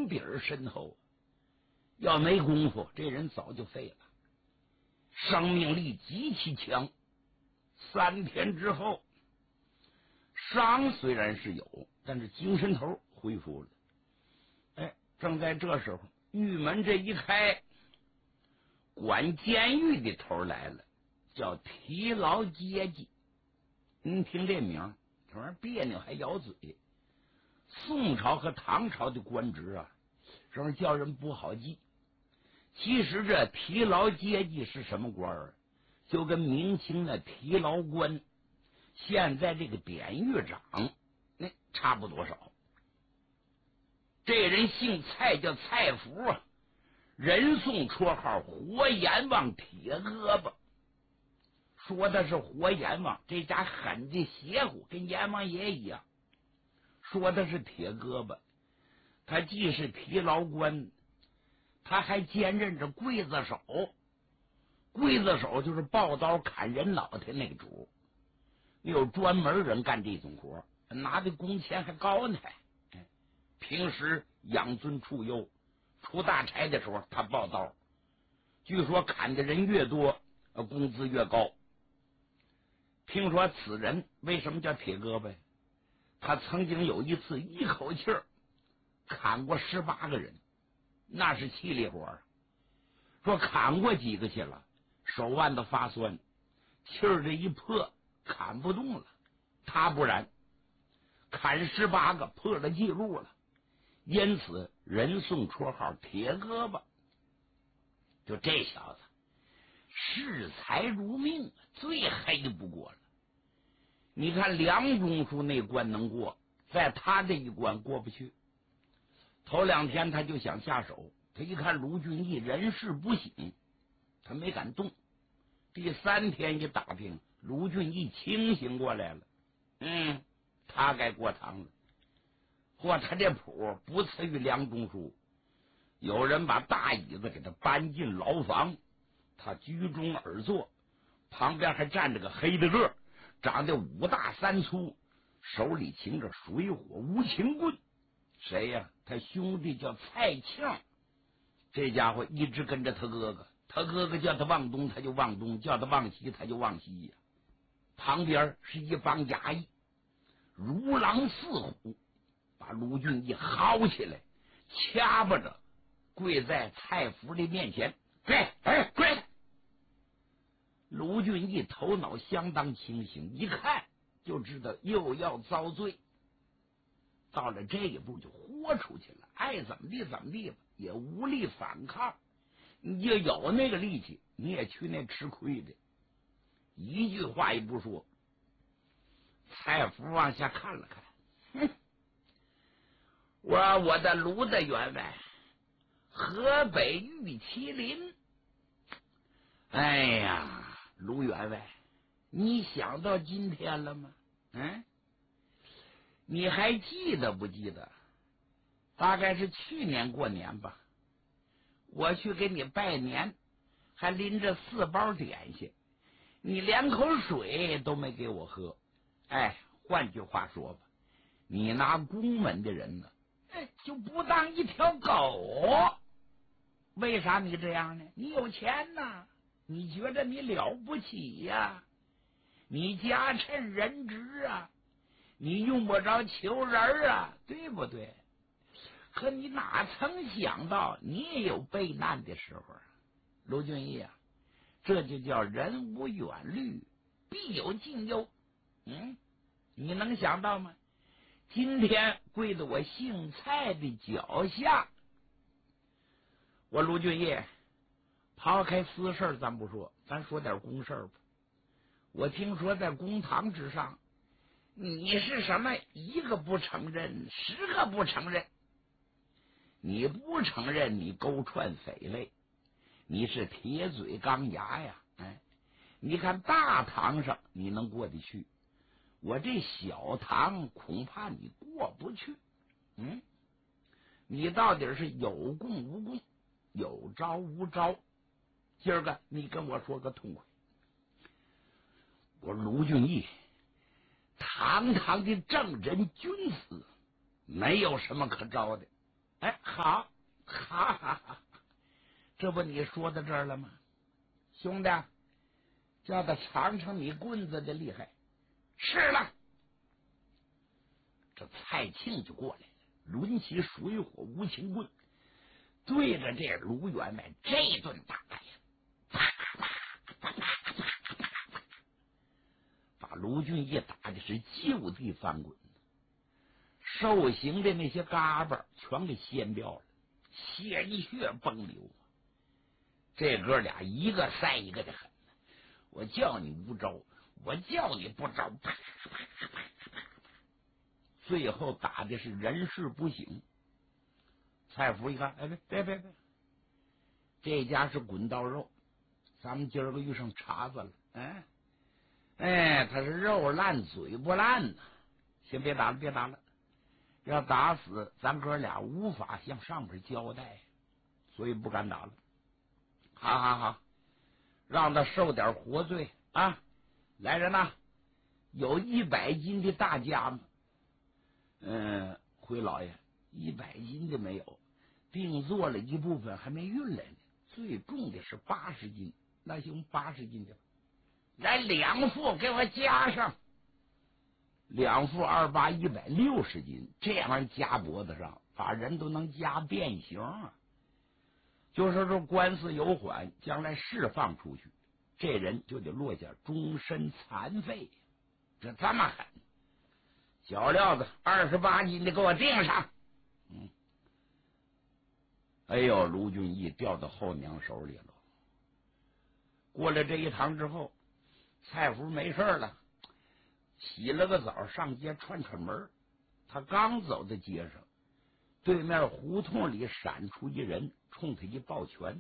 功底儿深厚，要没功夫，这人早就废了。生命力极其强。3天之后，伤虽然是有，但是精神头恢复了。正在这时候，狱门这一开，管监狱的头来了，叫提牢阶级。您听这名，这玩意儿别扭还咬嘴。宋朝和唐朝的官职啊，这玩意儿叫人不好记。其实这提牢阶级是什么官儿？就跟明清的提牢官，现在这个典狱长那差不多少。这人姓蔡，叫蔡福啊，人送绰号活阎王铁胳膊。说的是活阎王，这家狠的邪乎，跟阎王爷一样。说的是铁胳膊，他既是提牢官，他还兼任着刽子手。刽子手就是抱刀砍人脑袋那个主，有专门人干这种活，拿的工钱还高呢。平时养尊处优，出大差的时候他抱刀，据说砍的人越多，工资越高。听说此人为什么叫铁胳膊？他曾经有一次一口气儿砍过18个人，那是气力活。说砍过几个去了，手腕子发酸，气儿这一破砍不动了。他不然，砍18个破了记录了，因此人送绰号铁胳膊。就这小子视财如命，最黑不过了。你看梁中书那关能过，在他这一关过不去。头2天他就想下手，他一看卢俊义人事不省，他没敢动。第3天一打听，卢俊义清醒过来了，他该过堂了。嚯，他这谱不次于梁中书。有人把大椅子给他搬进牢房，他居中而坐，旁边还站着个黑的个，长得5大3粗，手里擎着水火无情棍。谁呀？他兄弟叫蔡庆。这家伙一直跟着他哥哥，他哥哥叫他往东他就往东，叫他往西他就往西呀。旁边是一帮衙役，如狼似虎，把卢俊义薅起来，掐巴着跪在蔡福的面前，跪！卢俊义头脑相当清醒，一看就知道又要遭罪。到了这一步就豁出去了，爱怎么地怎么地吧，也无力反抗。你就有那个力气，你也去那吃亏的。一句话也不说。蔡福往下看了看，我的卢的员外，河北玉麒麟。哎呀，卢员外，你想到今天了吗？你还记得不记得？大概是去年过年吧，我去给你拜年，还拎着4包点心，你连口水都没给我喝。换句话说吧，你拿宫门的人呢，就不当一条狗。为啥你这样呢？你有钱呐，你觉得你了不起呀，你家趁人直啊，你用不着求人啊，对不对？可你哪曾想到你也有被难的时候啊。卢俊义啊，这就叫人无远虑，必有近忧。你能想到吗？今天跪在我姓蔡的脚下。我卢俊义，抛开私事咱不说，咱说点公事吧。我听说在公堂之上，你是什么1个不承认，10个不承认。你不承认你勾串匪类，你是铁嘴钢牙呀。你看大堂上你能过得去，我这小堂恐怕你过不去。你到底是有功无功，有招无招？今儿个你跟我说个痛快。我卢俊义堂堂的正人君子，没有什么可招的。好， 这不你说到这儿了吗？兄弟，叫他尝尝你棍子的厉害。是了。这蔡庆就过来了，抡起水火无情棍，对着这卢员外这顿打呀，啪啪啪啪啪啪啪，把卢俊义打的是就地翻滚，受刑的那些嘎巴全给掀掉了，鲜血崩流。这哥俩一个赛一个的狠，我叫你无招，我叫你不招，啪啪啪啪啪，最后打的是人事不省。蔡福一看，哎，别，这家是滚刀肉，咱们今儿个遇上茬子了。他是肉烂嘴不烂呢。先别打了，要打死咱哥俩无法向上边交代，所以不敢打了。好，让他受点活罪啊！来人呐，有100斤的大家吗？回老爷，100斤的没有，定做了一部分还没运来呢。最重的是80斤，那行80斤的吧。来2副给我加上，2副28 160斤，这玩意儿夹脖子上，把人都能夹变形啊！就说这官司有缓，将来释放出去，这人就得落下终身残废。这么狠，小料子28斤的给我定上。哎呦，卢俊义掉到后娘手里了。过了这一堂之后，蔡福没事了，洗了个澡上街串门。他刚走在街上，对面胡同里闪出一人，冲他一抱拳，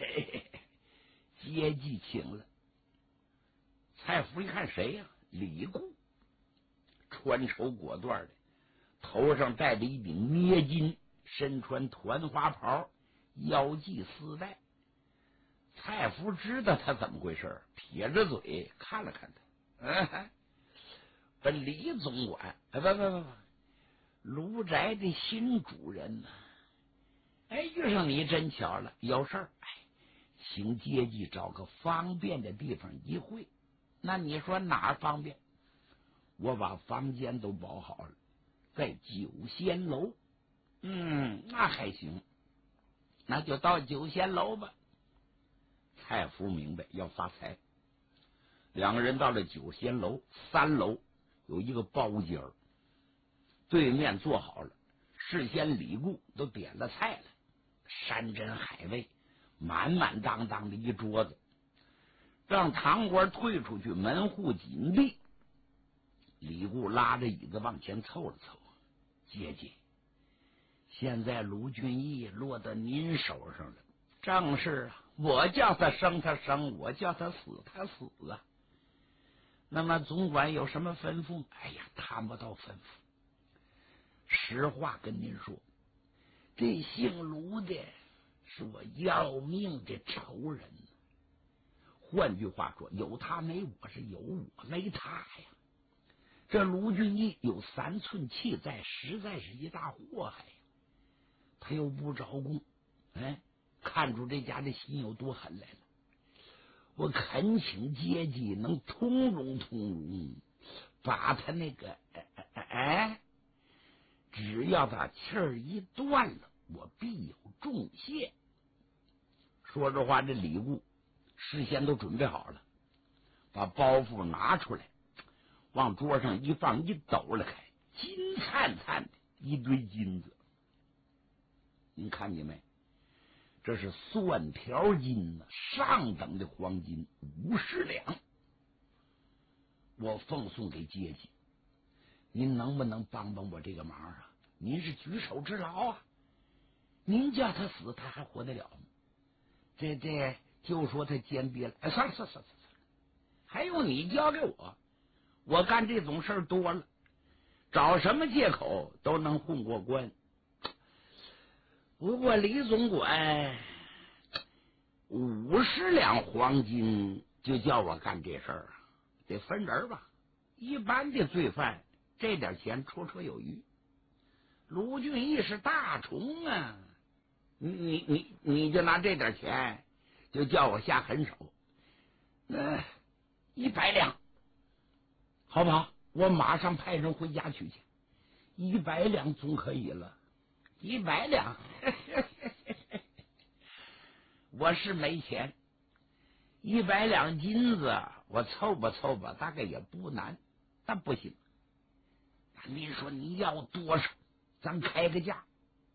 接济请了。蔡福一看谁呀？李固，穿绸裹缎的，头上戴着一顶咩巾，身穿团花袍，腰系丝带。蔡福知道他怎么回事，撇着嘴看了看他，本李总管，不，卢宅的新主人呢？遇上你真巧了，有事儿，请接济，找个方便的地方一会。那你说哪儿方便？我把房间都包好了，在酒仙楼。那还行，那就到酒仙楼吧。蔡福明白要发财，两个人到了酒仙楼3楼，有一个包间儿，对面坐好了，事先李固都点了菜了，山珍海味，满满当当的一桌子。让堂官退出去，门户紧闭。李固拉着椅子往前凑了凑，姐姐，现在卢俊义落到您手上了。正是啊，我叫他生他生，我叫他死他死啊。那么总管有什么吩咐？谈不到吩咐。实话跟您说，这姓卢的是我要命的仇人。换句话说，有他没我，是有我没他呀。这卢俊义有3寸气在，实在是一大祸害呀。他又不招供，看出这家的心有多狠来了。我恳请阶级能通融，把他那个只要他气儿一断了，我必有重谢。说这话，这李固事先都准备好了，把包袱拿出来，往桌上一放，一抖了开，金灿灿的一堆金子。您看见没？这是蒜条金呢，上等的黄金50两，我奉送给阶级。您能不能帮帮我这个忙啊？您是举手之劳啊！您叫他死，他还活得了吗？这就说他奸憋了。算了，还用你交给我？我干这种事儿多了，找什么借口都能混过关。不过李总管50两黄金就叫我干这事儿，得分人吧。一般的罪犯这点钱绰绰有余，卢俊义是大虫啊。 你就拿这点钱就叫我下狠手，100两，好不好？我马上派人回家取去，100两总可以了。100两，我是没钱，100两金子我凑吧大概也不难，但不行。您说你要多少？咱开个价。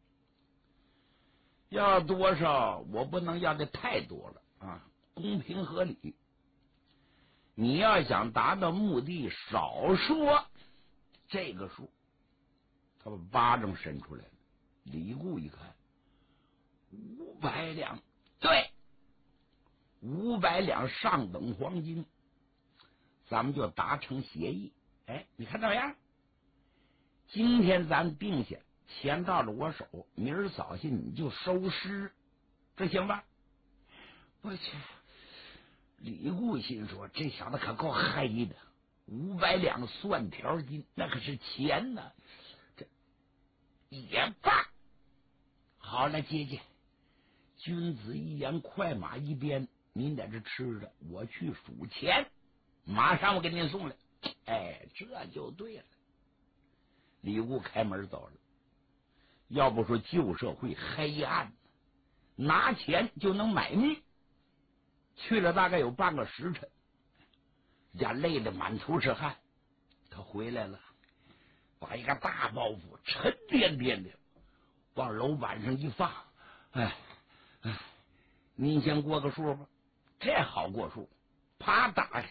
要多少？我不能要的太多了啊，公平合理。你要想达到目的，少说这个数。他把巴掌伸出来了。李固一看，500两，对，500两上等黄金，咱们就达成协议。哎，你看怎么样？今天咱定下，钱到了我手，明儿早些你就收尸，这行吧？我去！李固心说，这小子可够黑的，500两蒜条金，那可是钱呢。这也罢，好了，姐姐，君子一言，快马一鞭，您在这吃着，我去数钱，马上我给您送来。哎，这就对了。李固开门走了。要不说旧社会黑暗，拿钱就能买命。去了大概有半个时辰，人累得满头是汗。他回来了，把一个大包袱沉甸甸的往楼板上一放。哎，您先过个数吧，这好过数。啪，打开。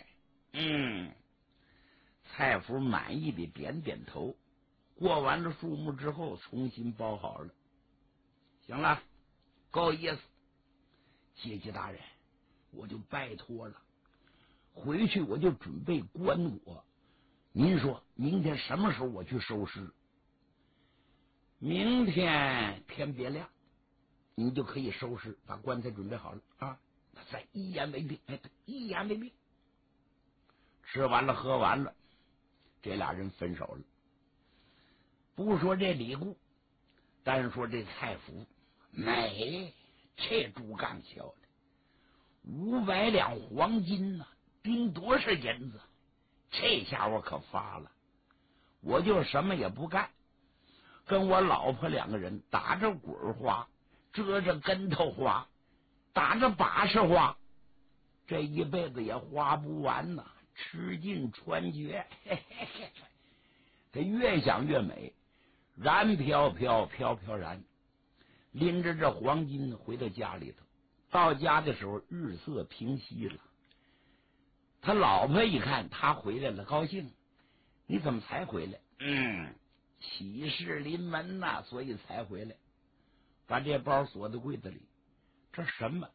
蔡福满意的点点头。过完了数目之后，重新包好了。行了，够意思。姐姐大人，我就拜托了。回去我就准备棺椁。您说明天什么时候我去收尸？明天天别亮，你就可以收尸，把棺材准备好了啊！再一言为定。哎，一言为定。吃完了，喝完了，这俩人分手了。不说这李固，单说这蔡福，美，这猪杠小的，500两黄金呢，顶多少银子？这下我可发了，我就什么也不干，跟我老婆2个人打着滚花，折着跟头花，打着把式花，这一辈子也花不完呐，吃尽穿绝。他越想越美。燃飘飘，飘飘然，拎着这黄金回到家里头。到家的时候，日色平息了。他老婆一看他回来了，高兴。你怎么才回来？喜事临门呐，所以才回来。把这包锁在柜子里。这什么？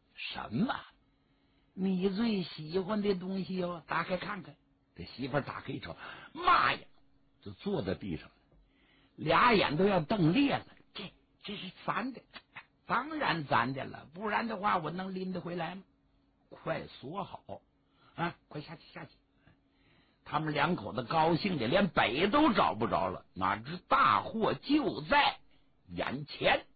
你最喜欢的东西哦，打开看看。这媳妇打开一瞅，妈呀，就坐在地上。俩眼都要瞪裂了，这是咱的，当然咱的了，不然的话我能拎得回来吗？快锁好啊！快下去。他们2口子高兴的连北都找不着了，哪知大祸就在眼前。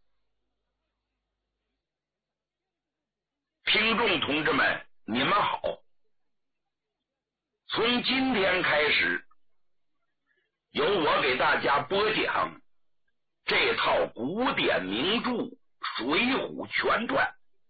听众同志们，你们好！从今天开始，由我给大家播讲这套古典名著《水浒全传》。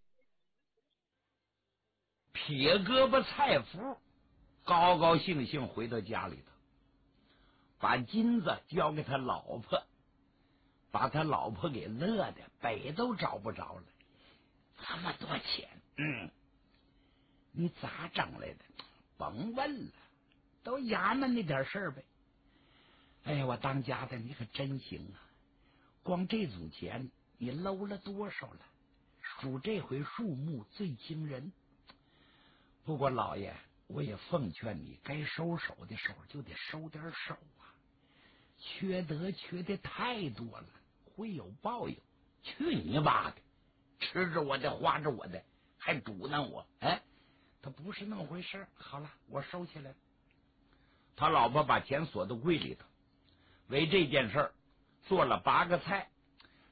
铁胳膊蔡福高高兴兴回到家里头，把金子交给他老婆，把他老婆给乐的北都找不着了。这么多钱，你咋整来的？甭问了，都衙门那点事儿呗。哎呀，我当家的你可真行啊！光这组钱你搂了多少了？数这回数目最惊人。不过老爷，我也奉劝你，该收手的时候就得收点手啊！缺德缺的太多了，会有报应。去你妈的！吃着我的，花着我的，还阻挠我！哎，他不是那么回事。好了，我收起来了。他老婆把钱锁到柜里头，为这件事儿做了8个菜，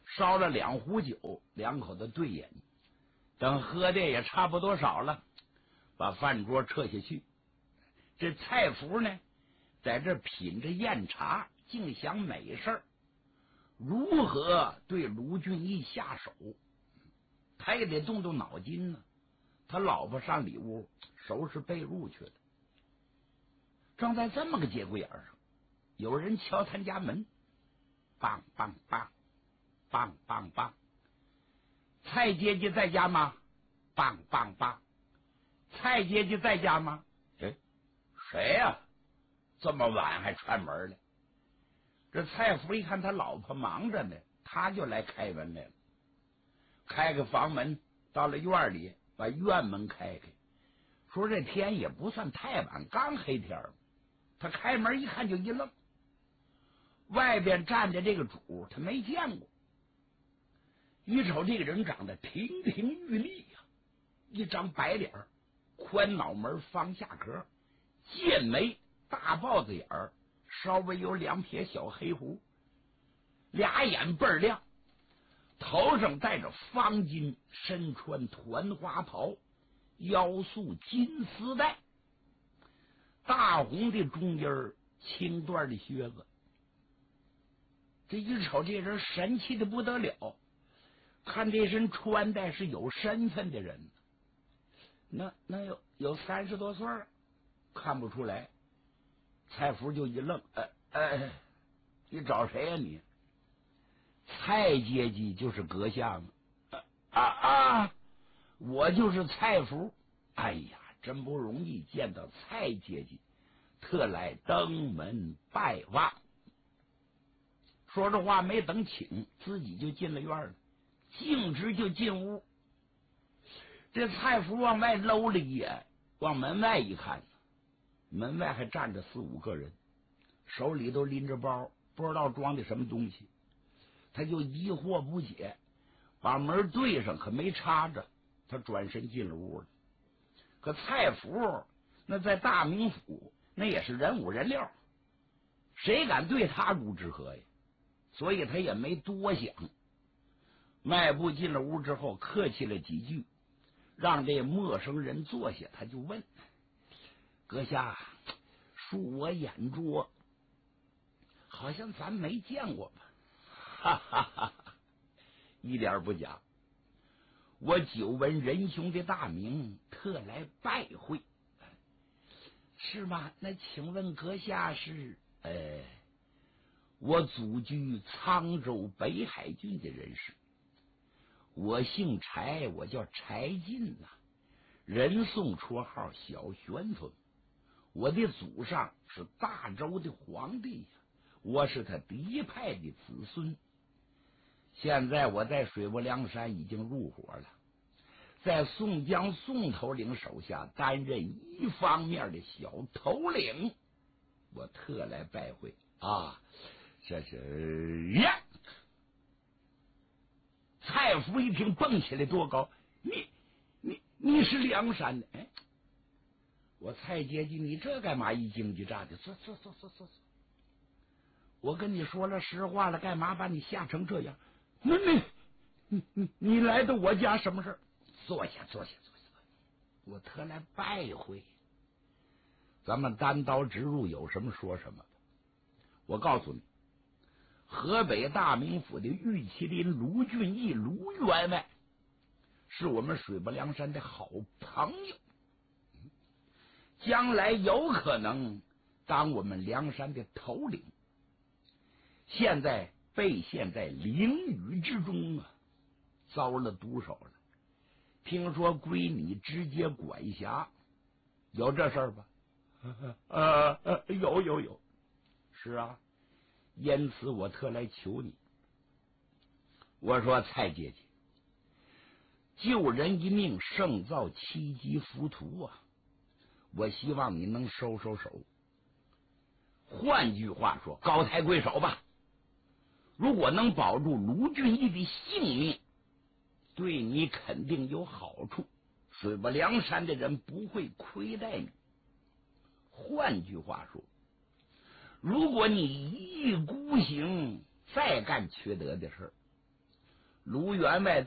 烧了2壶酒，两口子对饮，等喝的也差不多少了，把饭桌撤下去。这蔡福呢，在这品着酽茶，净想美事儿，如何对卢俊义下手，他也得动动脑筋呢。他老婆上里屋收拾被褥去了。正在这么个节骨眼上，有人敲他家门，梆梆梆梆梆梆，蔡姐姐在家吗？梆梆梆，蔡姐姐在家吗？哎，谁呀？这么晚还串门来？这蔡福一看他老婆忙着呢，他就来开门来了。开个房门，到了院里，把院门开开，说这天也不算太晚，刚黑天。他开门一看就一愣，外边站着这个主他没见过。一瞅这个人长得亭亭玉立呀，一张白脸，宽脑门，方下颏，剑眉，大豹子眼儿，稍微有2撇小黑胡，俩眼倍儿亮，头上戴着方巾，身穿团花袍，腰束金丝带，大红的中间青缎的靴子。这一瞅这人神气的不得了，看这身穿戴是有身份的人，那有30多岁，看不出来。蔡福就一愣，你找谁呀你？蔡阶级就是阁下吗？我就是蔡福。哎呀，真不容易见到蔡阶级，特来登门拜望。说这话没等请，自己就进了院了，径直就进屋。这蔡福往外搂了一眼，往门外一看，门外还站着4、5个人，手里都拎着包，不知道装的什么东西。他就疑惑不解，把门对上，可没插着。他转身进了屋了。可蔡福那在大名府那也是人五人六，谁敢对他如之何呀？所以他也没多想，迈步进了屋之后，客气了几句，让这陌生人坐下。他就问：阁下，恕我眼拙，好像咱没见过吧？哈哈哈哈，一点不假。我久闻仁兄的大名，特来拜会。是吗？那请问阁下是？我祖居沧州北海郡的人士，我姓柴，我叫柴进呐，人送绰号小旋风。我的祖上是大周的皇帝呀，我是他嫡派的子孙。现在我在水泊梁山已经入伙了，在宋江宋头领手下担任一方面的小头领，我特来拜会啊！这是呀！蔡福一听蹦起来多高，你是梁山的？哎，我蔡阶级，你这干嘛一惊一乍的？坐。我跟你说了实话了，干嘛把你吓成这样？那你来到我家什么事？坐下。我特来拜会。咱们单刀直入，有什么说什么。我告诉你，河北大名府的玉麒麟卢俊义卢员外是我们水泊梁山的好朋友，将来有可能当我们梁山的头领。现在被陷在囹圄之中啊，遭了毒手了。听说归你直接管辖，有这事儿吧？有。是啊，因此我特来求你。我说蔡阶级，救人一命胜造7级浮屠啊！我希望你能收手。换句话说，高抬贵手吧。如果能保住卢俊义的性命，对你肯定有好处，水泊梁山的人不会亏待你。换句话说，如果你一意孤行，再干缺德的事， 鲁员外